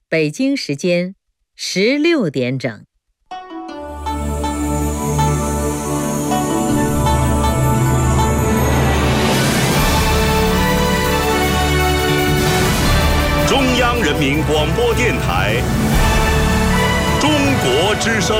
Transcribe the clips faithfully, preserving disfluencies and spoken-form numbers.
北京时间十六点整。 中央人民广播电台中国之声。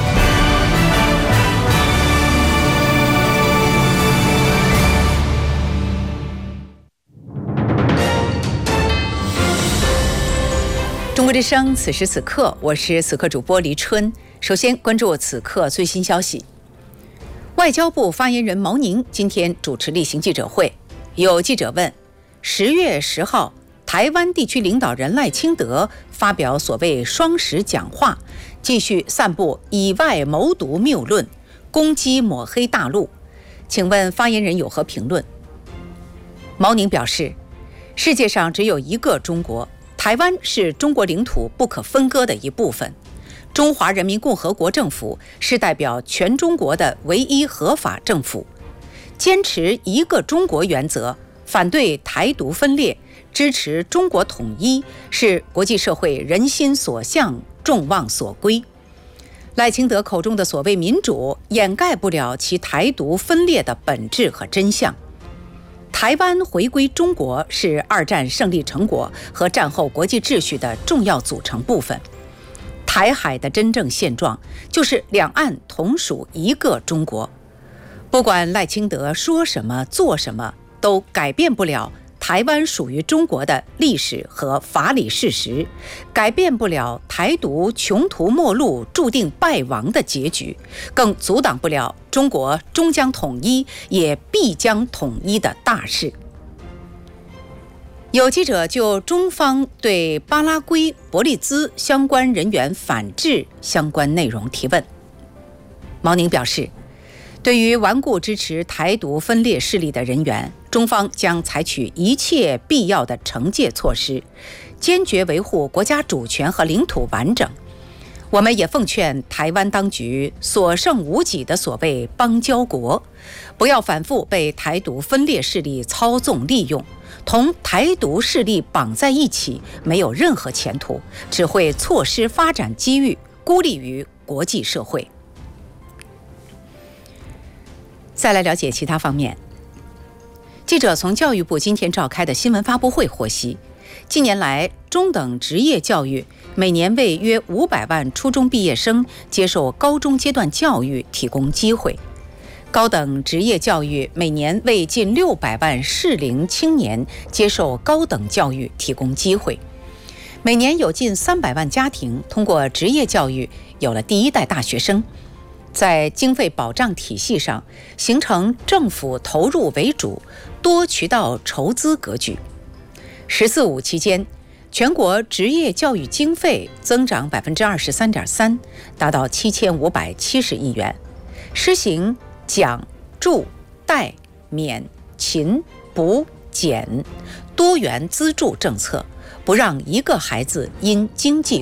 中国之声，此时此刻，我是此刻主播黎春。首先关注此刻最新消息。外交部发言人毛宁今天主持例行记者会，有记者问：十月十号，台湾地区领导人赖清德发表所谓双十讲话，继续散布以外谋独谬论，攻击抹黑大陆，请问发言人有何评论？毛宁表示，世界上只有一个中国，台湾是中国领土不可分割的一部分，中华人民共和国政府是代表全中国的唯一合法政府，坚持一个中国原则，反对台独分裂，支持中国统一，是国际社会人心所向，众望所归。赖清德口中的所谓民主，掩盖不了其台独分裂的本质和真相。台湾回归中国是二战胜利成果和战后国际秩序的重要组成部分。台海的真正现状就是两岸同属一个中国。不管赖清德说什么做什么，都改变不了台湾属于中国的历史和法理事实，改变不了台独穷途末路注定败亡的结局，更阻挡不了中国终将统一也必将统一的大势。有记者就中方对巴拉圭、伯利兹相关人员反制相关内容提问。毛宁表示，对于顽固支持台独分裂势力的人员，中方将采取一切必要的惩戒措施，坚决维护国家主权和领土完整。我们也奉劝台湾当局所剩无几的所谓邦交国，不要反复被台独分裂势力操纵利用，同台独势力绑在一起没有任何前途，只会错失发展机遇，孤立于国际社会。再来了解其他方面。记者从教育部今天召开的新闻发布会获悉，近年来中等职业教育每年为约五百万初中毕业生接受高中阶段教育提供机会，高等职业教育每年为近六百万适龄青年接受高等教育提供机会，每年有近三百万家庭通过职业教育有了第一代大学生。在经费保障体系上，形成政府投入为主、多渠道筹资格局。十四五期间，全国职业教育经费增长百分之二十三点三，达到七千五百七十亿元，施行奖、助、贷、免、勤、补、减多元资助政策，不让一个孩子因经济